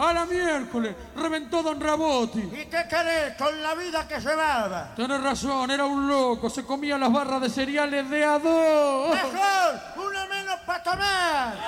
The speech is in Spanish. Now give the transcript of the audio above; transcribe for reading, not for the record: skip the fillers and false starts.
A la miércoles, reventó Don Rabotti. ¿Y qué querés con la vida que llevaba? Tenés razón, era un loco, se comía las barras de cereales de a dos. ¡Mejor! ¡Una menos para tomar!